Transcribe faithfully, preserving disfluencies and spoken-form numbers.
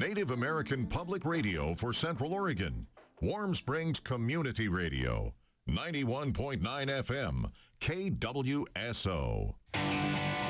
Native American Public Radio for Central Oregon. Warm Springs Community Radio. ninety-one point nine F M, K W S O.